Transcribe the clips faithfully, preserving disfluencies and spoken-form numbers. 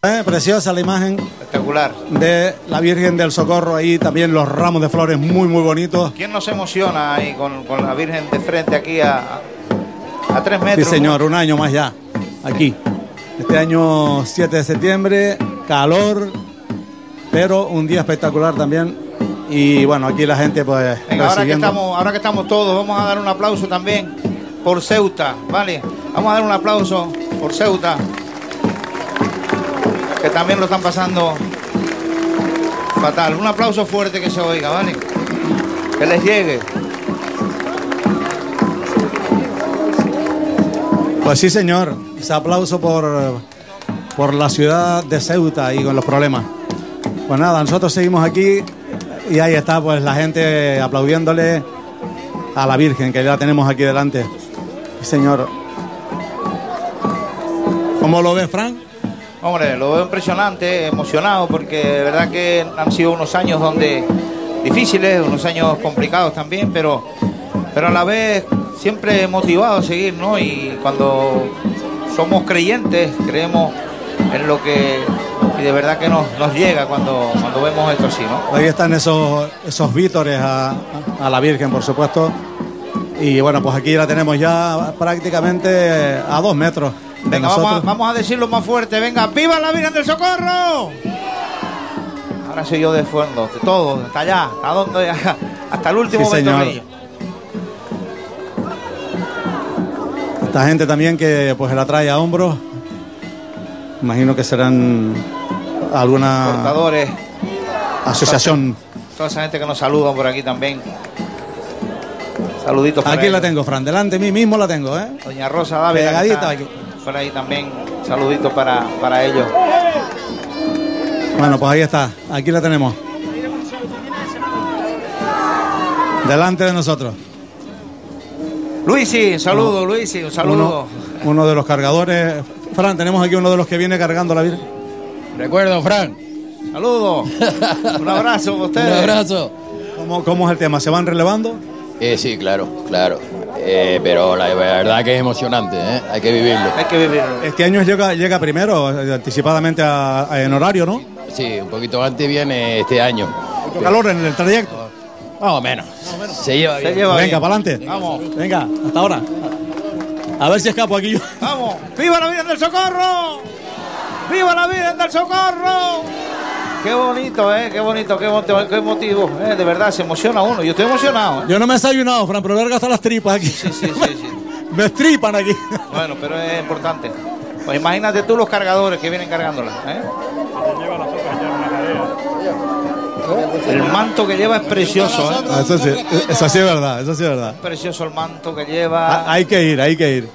Eh, preciosa la imagen. Espectacular. De la Virgen del Socorro, ahí también los ramos de flores muy, muy bonitos. ¿Quién nos emociona ahí con, con la Virgen de frente aquí a, a tres metros? Sí, señor, un año más ya, aquí. Este año siete de septiembre, calor, pero un día espectacular también. Y bueno, aquí la gente pues... Venga, ahora que, estamos, ahora que estamos todos, vamos a dar un aplauso también por Ceuta, ¿vale? Vamos a dar un aplauso por Ceuta, que también lo están pasando fatal. Un aplauso fuerte que se oiga, ¿vale? Que les llegue. Pues sí, señor. Ese aplauso por, por la ciudad de Ceuta y con los problemas. Pues nada, nosotros seguimos aquí y ahí está pues la gente aplaudiéndole a la Virgen, que ya la tenemos aquí delante. Sí, señor. ¿Cómo lo ves, Fran? Hombre, lo veo impresionante, emocionado, porque de verdad que han sido unos años donde difíciles, unos años complicados también, pero, pero a la vez siempre motivado a seguir, ¿no? Y cuando somos creyentes, creemos en lo que... Y de verdad que nos, nos llega cuando, cuando vemos esto así, ¿no? Ahí están esos, esos vítores a, a la Virgen, por supuesto. Y bueno, pues aquí la tenemos ya prácticamente a dos metros. Venga, vamos a, vamos a decirlo más fuerte. Venga, ¡viva la Virgen del Socorro! Ahora soy yo de fondo, de todo, hasta allá, hasta donde, hasta el último sí, ventorrillo. Esta gente también que pues la trae a hombros. Imagino que serán alguna portadores, asociación. Toda esa gente que nos saludan por aquí también. Saluditos para aquí ellos. La tengo, Fran, delante de mí mismo la tengo, ¿eh? Doña Rosa Dávila, pegadita aquí. Por ahí también, saluditos para, para ellos. Bueno, pues ahí está, aquí la tenemos. Delante de nosotros. Luisi, un saludo, no. Luisi, un saludo. Uno, uno de los cargadores. Fran, tenemos aquí uno de los que viene cargando la Virgen. Recuerdo, Fran. Saludos. Un abrazo a ustedes. Un abrazo. ¿Cómo, ¿Cómo es el tema? ¿Se van relevando? Eh, sí, claro, claro. Eh, pero la verdad que es emocionante, ¿eh? Hay que vivirlo. Hay que vivirlo. Este año llega, llega primero, anticipadamente a, a, en horario, ¿no? Sí, un poquito antes viene este año. ¿Mucho calor en el trayecto? Más o menos. Más o menos. Se lleva bien. Se lleva Venga, bien. para adelante. Vamos. Venga, hasta ahora. A ver si escapo aquí yo. Vamos. ¡Viva la Virgen del Socorro! ¡Viva la Virgen del Socorro! Qué bonito, ¿eh? Qué bonito, qué, motivo, qué motivo. ¿eh? De verdad, se emociona uno. Yo estoy emocionado. ¿eh? Yo no me he desayunado, Fran, pero larga hasta las tripas aquí. Sí, sí, sí, sí. Me estripan aquí. Bueno, pero es importante. Pues imagínate tú los cargadores que vienen cargándola, ¿eh? El manto que lleva es precioso, ¿eh? Eso sí, eso sí es verdad, eso sí es verdad. Es precioso el manto que lleva. Ah, hay que ir, hay que ir.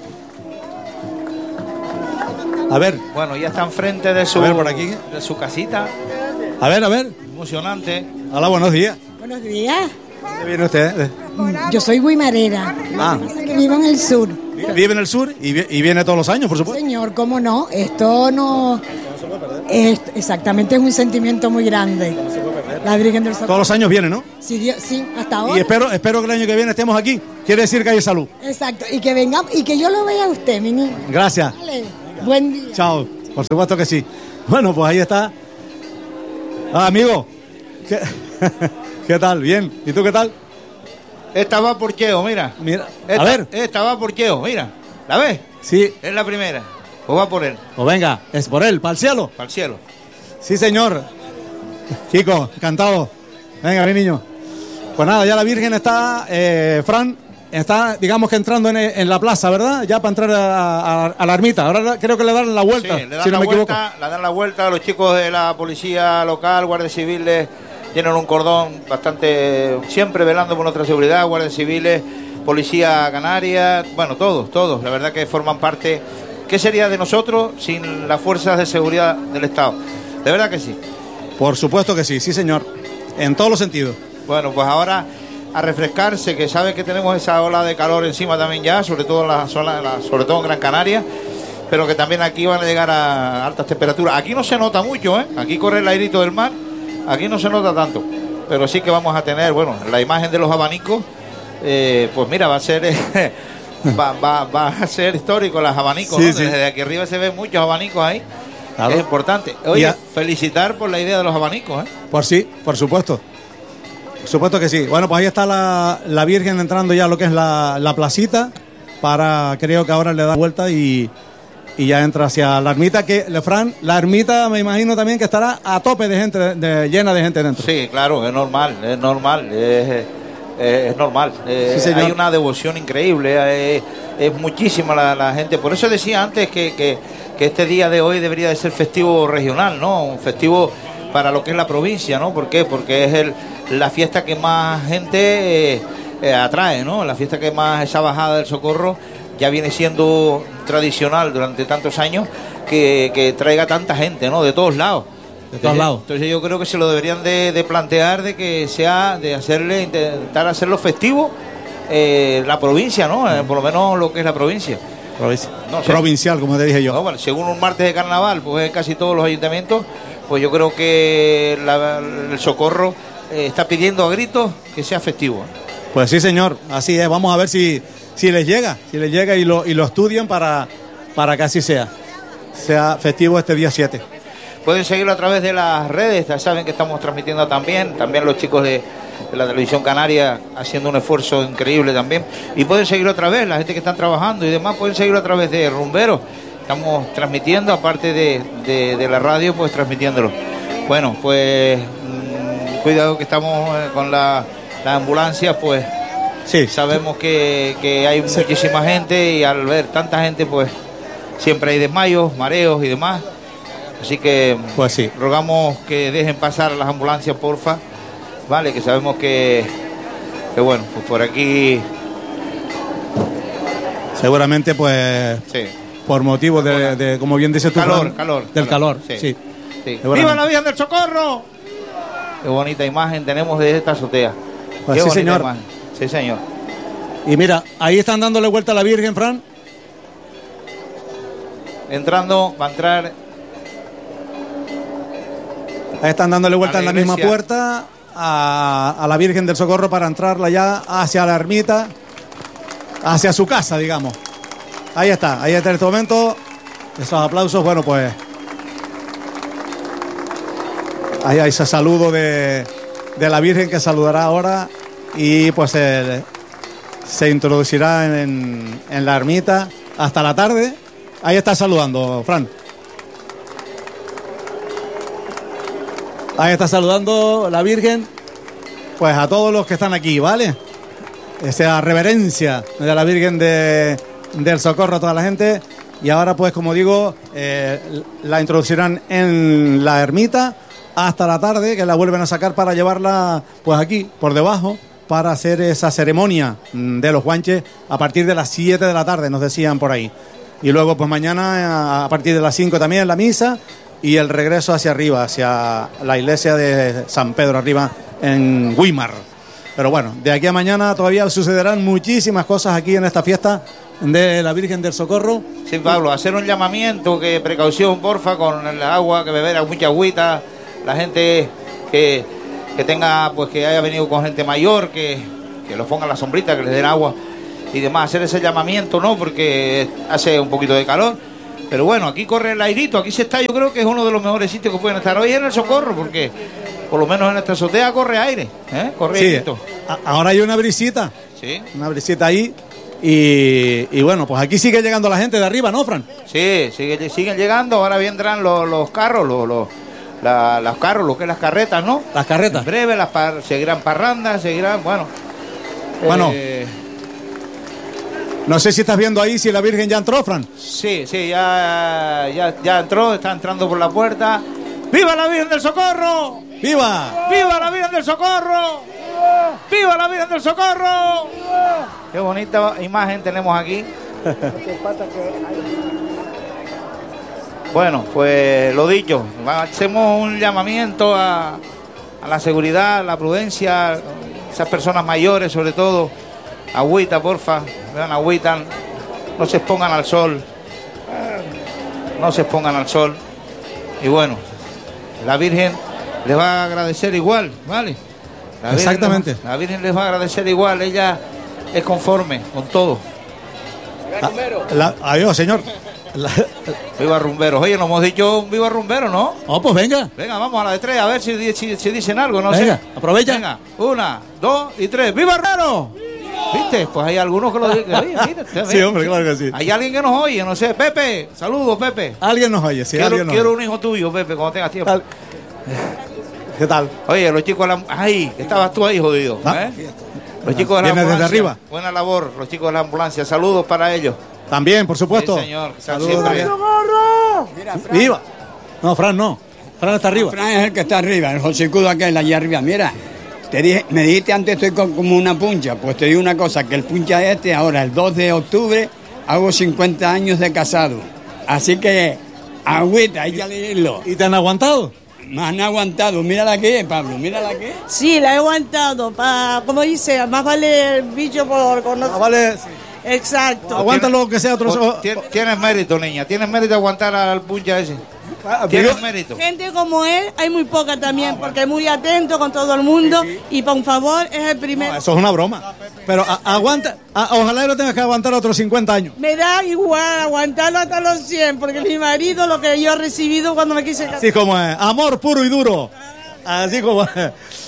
A ver. Bueno, ya está enfrente de su, a ver, por aquí. de su casita. A ver, a ver. Emocionante. Hola, buenos días. Buenos días. ¿Dónde viene usted? Yo soy guimarera. Ah. Lo que pasa es que vivo en el sur. Vive en el sur y, y viene todos los años, por supuesto. Señor, ¿cómo no? Esto no... Es, exactamente, es un sentimiento muy grande. La Virgen del Socorro. Todos los años viene, ¿no? Sí, Dios, sí, hasta ahora. Y espero, espero que el año que viene estemos aquí. Quiere decir que hay salud. Exacto, y que venga, y que yo lo vea a usted, mi niño. Gracias. Vale. Buen día. Chao. Por supuesto que sí. Bueno, pues ahí está. Ah, amigo. ¿Qué, ¿Qué tal? Bien. ¿Y tú qué tal? Esta va por Cheo, mira. Mira. Esta, a ver. Esta va por Cheo, mira. ¿La ves? Sí. Es la primera. Pues va por él. Pues venga, es por él, para el cielo. Para el cielo. Sí, señor. Kiko, encantado. Venga, mi niño. Pues nada, ya la Virgen está, eh, Fran, está, digamos que entrando en, en la plaza, ¿verdad? Ya para entrar a, a, a la ermita. Ahora creo que le dan la vuelta, sí, le dan si no la me equivoco. vuelta, le dan la vuelta. Los chicos de la policía local, guardias civiles, tienen un cordón bastante, siempre velando por nuestra seguridad, guardias civiles, policía canaria, bueno, todos, todos, la verdad que forman parte. ¿Qué sería de nosotros sin las fuerzas de seguridad del Estado? De verdad que sí. Por supuesto que sí, sí señor, en todos los sentidos. Bueno, pues ahora a refrescarse, que sabe que tenemos esa ola de calor encima también ya, sobre todo en la zona, la, sobre todo en Gran Canaria, pero que también aquí van a llegar a altas temperaturas. Aquí no se nota mucho, ¿eh? Aquí corre el airito del mar, aquí no se nota tanto, pero sí que vamos a tener, bueno, la imagen de los abanicos, eh, pues mira, va a ser... Eh, Va, va, va a ser histórico los abanicos, sí, ¿no? sí. Desde aquí arriba se ven muchos abanicos ahí. Claro. Es importante. Oye, a... felicitar por la idea de los abanicos, ¿eh? Por sí, por supuesto. Por supuesto que sí. Bueno, pues ahí está la, la Virgen entrando ya a lo que es la, la placita, para, creo que ahora le da vuelta y, y ya entra hacia la ermita, que, Fran, la ermita me imagino también que estará a tope de gente, de, de, llena de gente dentro. Sí, claro, es normal, es normal, es, es, es normal. Eh, sí, hay una devoción increíble, es, es muchísima la, la gente. Por eso decía antes que, que, que este día de hoy debería de ser festivo regional, ¿no? Un festivo para lo que es la provincia, ¿no? ¿Por qué? Porque es el, la fiesta que más gente... Eh, Eh, atrae, ¿no? La fiesta que más, esa bajada del Socorro ya viene siendo tradicional durante tantos años, que, que traiga tanta gente, ¿no? De todos lados. De todos lados. Entonces yo creo que se lo deberían de, de plantear, de que sea, de hacerle, intentar hacerlo festivo eh, la provincia, ¿no? Eh, por lo menos lo que es la provincia. Provincia. No sé. Provincial, como te dije yo. No, bueno, según un martes de carnaval, pues en casi todos los ayuntamientos, pues yo creo que la, el Socorro eh, está pidiendo a gritos que sea festivo. Pues sí, señor, así es. Vamos a ver si, si les llega, si les llega y lo, y lo estudian para, para que así sea. Sea festivo este día siete. Pueden seguirlo a través de las redes, ya saben que estamos transmitiendo también, también los chicos de, de la televisión canaria haciendo un esfuerzo increíble también. Y pueden seguirlo a través, la gente que están trabajando y demás, pueden seguirlo a través de Rumberos. Estamos transmitiendo, aparte de, de, de la radio, pues transmitiéndolo. Bueno, pues mmm, cuidado que estamos con la... La ambulancia, pues sí, sabemos que, que hay sí. muchísima gente, y al ver tanta gente, pues siempre hay desmayos, mareos y demás. Así que pues sí, rogamos que dejen pasar las ambulancias, porfa. Vale, que sabemos que, que bueno, pues por aquí seguramente, pues sí. por motivo de, de, como bien dices tú, calor, Fran, calor, del calor, calor. sí. Sí. Sí. ¡Viva la Virgen del Socorro! Qué bonita imagen tenemos de esta azotea. Pues sí, señor. Imagen. Sí, señor. Y mira, ahí están dándole vuelta a la Virgen, Fran. Entrando, va a entrar. Ahí están dándole vuelta en la iglesia. misma puerta a, a la Virgen del Socorro para entrarla ya hacia la ermita, hacia su casa, digamos. Ahí está, ahí está en este momento. Esos aplausos, bueno, pues ahí hay ese saludo de, de la Virgen, que saludará ahora y pues el, se introducirá en, en la ermita hasta la tarde. Ahí está saludando, Fran. Ahí está saludando la Virgen, pues a todos los que están aquí, ¿vale? Esa reverencia de la Virgen de, del Socorro a toda la gente. Y ahora, pues, como digo, eh, la introducirán en la ermita hasta la tarde, que la vuelven a sacar para llevarla, pues, aquí, por debajo, para hacer esa ceremonia de los guanches a partir de las siete de la tarde, nos decían por ahí. Y luego, pues, mañana a partir de las cinco también la misa y el regreso hacia arriba, hacia la iglesia de San Pedro, arriba en Guimar. Pero bueno, de aquí a mañana todavía sucederán muchísimas cosas aquí en esta fiesta de la Virgen del Socorro. Sí, Pablo, hacer un llamamiento, que precaución, porfa, con el agua, que beber mucha agüita, la gente que, que tenga, pues que haya venido con gente mayor, que, que los ponga a la sombrita, que les den agua y demás, hacer ese llamamiento, ¿no? Porque hace un poquito de calor. Pero bueno, aquí corre el airito, aquí se está, yo creo que es uno de los mejores sitios que pueden estar hoy en el Socorro, porque por lo menos en esta azotea corre aire, ¿eh? Corre sí, airito. Ahora hay una brisita, sí, una brisita ahí, y, y bueno, pues aquí sigue llegando la gente de arriba, ¿no, Fran? Sí, sigue, siguen llegando, ahora vendrán los, los carros, los, los, la, los carros, lo que es las carretas, ¿no? Las carretas. En breve, las par, seguirán parrandas, seguirán, bueno. Bueno. Eh, No sé si estás viendo ahí si la Virgen ya entró, Fran. Sí, sí, ya, ya, ya entró, está entrando por la puerta. ¡Viva la Virgen del Socorro! ¡Viva! ¡Viva la Virgen del Socorro! ¡Viva, ¡Viva la Virgen del Socorro! ¡Viva! Qué bonita imagen tenemos aquí. Bueno, pues lo dicho, hacemos un llamamiento a, a la seguridad, a la prudencia, esas personas mayores sobre todo. Agüita, porfa, vean, agüita, no se expongan al sol, no se expongan al sol. Y bueno, la Virgen les va a agradecer igual, ¿vale? La Exactamente. Virgen, la Virgen les va a agradecer igual, ella es conforme con todo. La, adiós, señor. La- Viva rumberos. Oye, nos hemos dicho un viva rumbero, ¿no? Oh, pues venga. Venga, vamos a la de tres, a ver si, di- si, si dicen algo, no Venga, sé. aprovecha. Venga, una, dos y tres. ¡Viva Rumbero! ¿Viste? Pues hay algunos que lo dicen. Oye, mira, usted Sí, ve. hombre, claro que sí. Hay alguien que nos oye, no sé. Pepe, saludos, Pepe. Alguien nos oye, sí, quiero alguien nos quiero oye. un hijo tuyo, Pepe, cuando tengas tiempo. Tal. ¿Qué tal? Oye, los chicos de la... ¡Ay! Estabas tú ahí, jodido. Ah. ¿eh? Los chicos de la Viene desde ambulancia. arriba. Buena labor, los chicos de la ambulancia. Saludos para ellos. También, por supuesto. Sí, señor. Saludos. Siempre. ¡Viva! No, Fran no. Fran está arriba. Fran es el que está arriba, el Josicudo aquel allá arriba. Mira, te dije, me dijiste antes estoy con, como una puncha. Pues te digo una cosa, que el puncha este ahora, el dos de octubre, hago cincuenta años de casado. Así que, agüita, hay que leerlo. ¿Y te han aguantado? Me han aguantado. Mírala aquí, Pablo, mírala aquí. Sí, la he aguantado. Pa, como dice, más vale el bicho por conocer. Ah, vale. Exacto. Aguántalo que sea otro. Oh, tien- Tienes mérito, niña. Tienes mérito aguantar al puncha ese. Ah, Tienes digo- mérito. Gente como él hay muy poca también, porque es muy atento con todo el mundo y por favor es el No, primero. eso es una broma. Pero a- aguanta. a- ojalá lo tengas que aguantar otros cincuenta años. Me da igual aguantarlo hasta los cien, porque mi marido lo que yo he recibido cuando me quise casar. Así como es. Amor puro y duro. Así como es.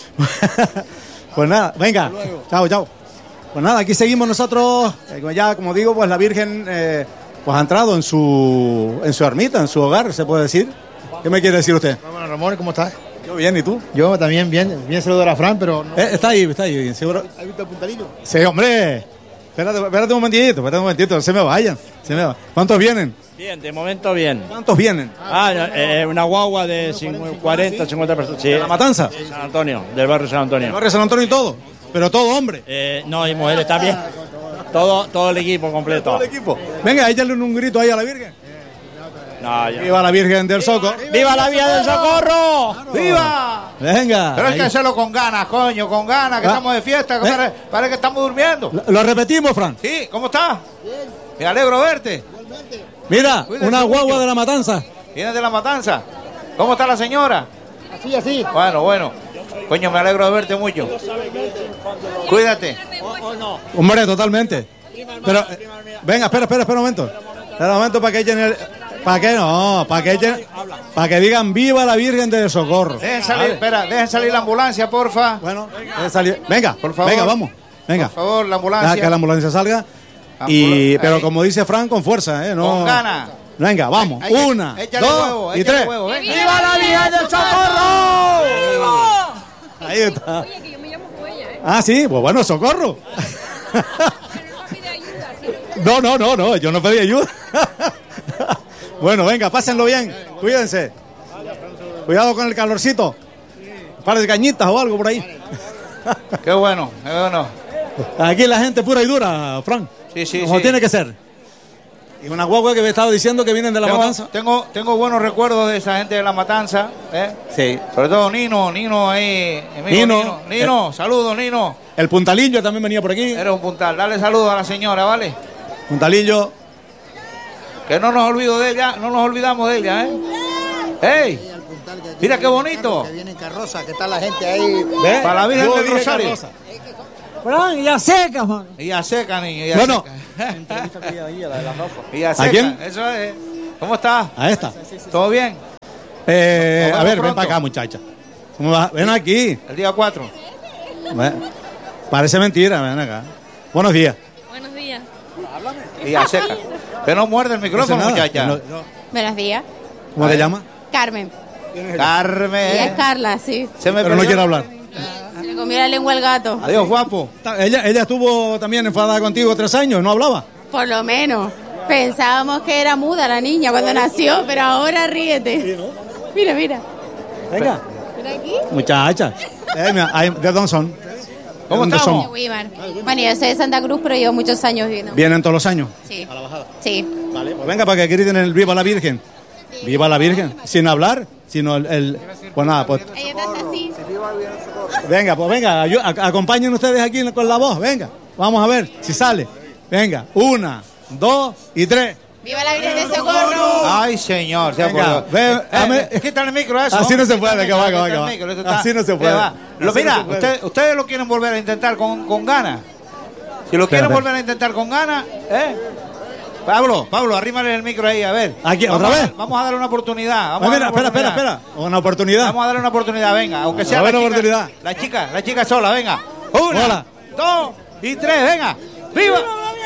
Pues nada, venga. Chao, chao. Pues nada, aquí seguimos nosotros. Eh, Ya, como digo, pues la Virgen eh, pues ha entrado en su, en su ermita, en su hogar, se puede decir. ¿Qué me quiere decir usted? Bueno, Ramón, ¿cómo estás? Yo bien, ¿y tú? Yo también bien, bien saludar a Fran, pero no. Eh, está ahí, está ahí, seguro. ¿Has visto el puntalillo? Sí, hombre. Espérate, espérate un momentito, espérate un momentito, no se me vayan. Se me va- ¿Cuántos vienen? Bien, de momento bien. ¿Cuántos vienen? Ah, no, eh, una guagua de cincuenta, cuarenta, cincuenta personas. Sí, ¿De la Matanza? de San Antonio, del barrio San ¿El Antonio. barrio San Antonio y todo? Pero todo hombre. Eh, no, y mujeres también. Todo, todo el equipo completo. Todo el equipo. Venga, échale un grito ahí a la Virgen. No, ya. ¡Viva la Virgen del Socorro! ¡Viva la vía del socorro! ¡Viva! Venga. Pero hay ahí. que hacerlo con ganas, coño, con ganas, que Ah. estamos de fiesta, que Eh. parece, parece que estamos durmiendo. Lo, lo repetimos, Fran. Sí, ¿cómo estás? Me alegro verte. Mira, Cuídense una guagua mucho. de la Matanza. ¿Vienes de la matanza? ¿Cómo está la señora? Así, así. Bueno, bueno. Coño, me alegro de verte mucho. Cuídate. Hombre, totalmente. Pero, eh, venga, espera, espera, espera un momento. Espera un momento para que echen el... ¿Para qué no? Para que echen... Para que digan viva la Virgen del Socorro. Dejen salir, espera, dejen salir la ambulancia, porfa. Bueno, deje salir. Venga, Por favor. venga, vamos. Venga. Por favor, la Deja ambulancia. que la ambulancia salga. Ambul- Y, pero ahí. como dice Fran, con fuerza, ¿eh? No, Con ganas. Venga, vamos. Ahí, ahí, Una, échale dos huevo, y échale tres. huevo, venga. ¡Viva la vía del socorro! Ahí está. Oye, que yo me llamo Joella, ¿eh? Ah, sí, pues bueno, socorro. Pero no pide ayuda, sino que... No, no, no, no, yo no pedí ayuda. Bueno, venga, pásenlo bien, cuídense. Cuidado con el calorcito. Un par de cañitas o algo por ahí. Qué bueno, qué bueno. Aquí la gente pura y dura, Fran. Sí, sí, Como sí. tiene que ser. Y una guagua que me estaba diciendo que vienen de la Tengo, matanza. tengo, tengo buenos recuerdos de esa gente de la matanza, ¿eh? Sí. Sobre todo Nino, Nino ahí. amigo Nino. Nino, Nino, saludos, Nino. El puntalillo también venía por aquí. Eres un puntal. Dale saludos a la señora, ¿vale? Puntalillo. Que no nos olvido de ella, no nos olvidamos de ella, ¿eh? ¡Ey! Mira qué bonito. Que viene en carroza, que está la gente ahí. ¿Ve? Para la Virgen Yo del dije Rosario. Carroza. Fran, ya seca, man. Y ya seca, niño. Ya Bueno. seca. Y ya seca. quién? Eso es. ¿Cómo estás? A esta. ¿Todo bien? Eh, Nos a vemos ver, ven pronto. para acá, muchacha. ¿Cómo va? Ven aquí. El día cuatro. Ven. Parece mentira, ven acá. Buenos días. Buenos días. Y ya seca. Que no muerde el micrófono, No sé nada. muchacha. No- no. Buenos días. ¿Cómo te llamas? Carmen. Carmen. Y es Carla, sí. Se me Pero no perdió. quiero hablar. Se le comió la lengua al gato. Adiós, guapo. Ella, ella estuvo también enfadada contigo tres años, ¿no hablaba? Por lo menos. Pensábamos que era muda la niña cuando nació, pero ahora ríete. Mira, mira. Venga. Mira aquí. Muchacha. Eh, mira, hay- ¿de dónde son? ¿Cómo ¿Dónde estamos? De Weimar. Bueno, yo soy de Santa Cruz, pero llevo muchos años viviendo. Vienen todos los años. Sí. Sí. Pues venga para que griten el Viva la Virgen. Viva la Virgen. Sin hablar, sino el... el- pues nada, pues Ella te hace así. venga, pues venga, ayu- a- acompañen ustedes aquí con la voz, venga. Vamos a ver si sale. Venga, una, dos y tres. ¡Viva la Virgen del Socorro! Ay, señor. sea Venga, por Dios. ve, Eh, dame- eh, quítale el micro a eso. Así no se puede, Quítale que va, el que va, micro, que va. quítale el micro, esto está- Así no se puede. que va. Lo, Así no mira, se puede. usted- ustedes lo quieren volver a intentar con, con ganas. Si lo quieren Espérate. volver a intentar con ganas, ¿eh? Pablo, Pablo, arrímale el micro ahí, a ver. Aquí, vamos ¿otra a, vez? Vamos a darle una oportunidad. Vamos Ah, mira, a darle espera, una espera, oportunidad. espera. Una oportunidad. Vamos a darle una oportunidad, venga, aunque sea A la ver, una chica, oportunidad. la chica, la chica sola, venga. Una, Hola. dos y tres, venga. ¡Viva!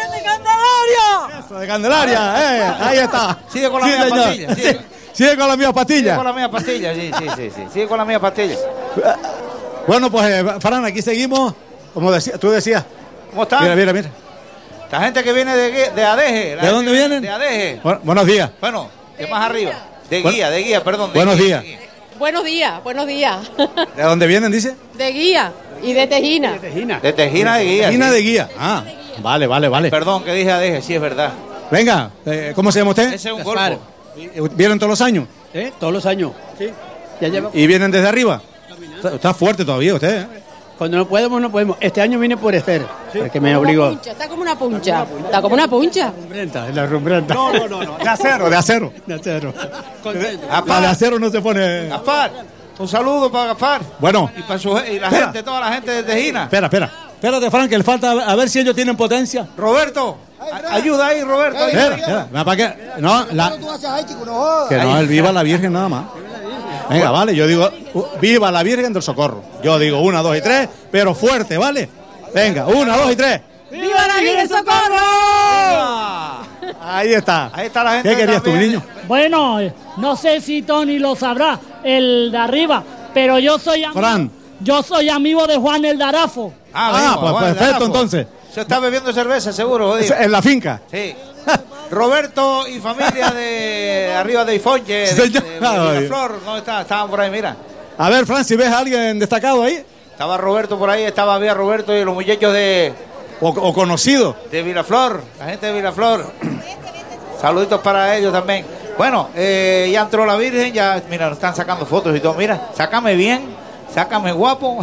Eso, de Candelaria, eh, ahí está. Sigue con la Sí, misma señor. pastilla, sigue. Sí, sigue con la misma Sigue pastilla. con la misma pastilla, sí, sí, sí, sí. Sigue con la misma pastilla. Bueno, pues, eh, Fran, aquí seguimos. Como decía, tú decías. ¿Cómo están? Mira, mira, mira. La gente que viene de, de Adeje. la ¿De gente dónde que vienen? De Adeje. Bu- buenos días. Bueno, de más arriba. De Bueno, guía, de guía, perdón. de buenos guía, días. de guía. Buenos días, buenos días. ¿De dónde vienen, dice? De guía y de Tejina. De Tejina de guía. Gina sí. de guía. Ah, vale, vale, vale. Perdón, que dije Adeje, sí es verdad. Venga, eh, ¿cómo se llama usted? Ese es un Gaspar. golfo. ¿Vienen todos los años? ¿Eh? Todos los años. Sí. Ya lleva. ¿Y vienen desde arriba? Está, está fuerte todavía usted, ¿eh? Cuando no podemos, no podemos. Este año vine por Esther, porque me obligó. Puncha, está como una puncha. Está como una puncha. Rumbrenta, la rumbrenta. No, no, no, no. De acero, de acero. De acero. La de Gaspar, acero no se pone. Gaspar, un saludo para Gaspar. Bueno, Y para su, y la Espera. gente, toda la gente de Tejina. espera, espera. Espérate, Frank, que le falta a ver si ellos tienen potencia. Roberto, a- ayuda ahí, Roberto. Ay, Espera, ayuda. espera. ¿Para qué? No, la, Tú haces ahí, chico, no jodas. que no, el viva la Virgen nada más. Venga, vale, yo digo, uh, viva la Virgen del Socorro. Yo digo una, dos y tres, pero fuerte, ¿vale? Venga, una, dos y tres. ¡Viva la Virgen Socorro! Ah, Ahí está. Ahí está la gente ¿Qué querías tú, mi también. niño? Bueno, eh, no sé si Tony lo sabrá, el de arriba, pero yo soy amigo, Fran. yo soy amigo de Juan el Darafo. Ah, Ah, mismo, pues Juan, perfecto, Garrafo. entonces. Se está bebiendo cerveza, seguro, Es jodido. en la finca. Sí. Roberto y familia de arriba de Ifonche, de, Señor. de, de Flor, ¿dónde está? Estaban por ahí, mira. A ver, Fran, si ves a alguien destacado ahí, Estaba Roberto por ahí, estaba había Roberto y los muchachos de, o, o conocido. de Vilaflor, la gente de Vilaflor. Saluditos para ellos también. Bueno, eh, ya entró la Virgen, ya, mira, nos están sacando fotos y todo. Mira, sácame bien, sácame guapo.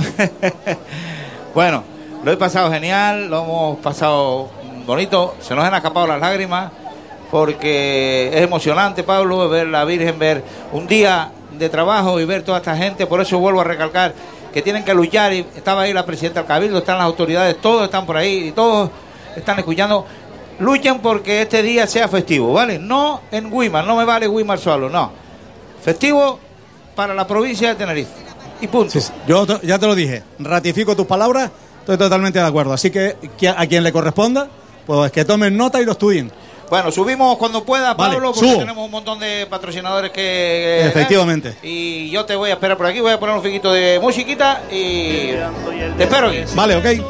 Bueno, lo he pasado genial, lo hemos pasado bonito, se nos han escapado las lágrimas, porque es emocionante, Pablo, ver la Virgen, ver un día de trabajo y ver toda esta gente. Por eso vuelvo a recalcar que tienen que luchar. Y estaba ahí la presidenta del Cabildo, están las autoridades, todos están por ahí y todos están escuchando. Luchen porque este día sea festivo, ¿vale? No en Guimar, no me vale Guimar solo, no. Festivo para la provincia de Tenerife. Y punto. Sí, sí. Yo te- ya te lo dije, ratifico tus palabras, estoy totalmente de acuerdo. Así que que a quien le corresponda, pues que tomen nota y lo estudien. Bueno, subimos cuando pueda, Vale, Pablo, porque subo. tenemos un montón de patrocinadores que... eh, Efectivamente. Y yo te voy a esperar por aquí, voy a poner un poquito de musiquita y te espero aquí. Vale, ok.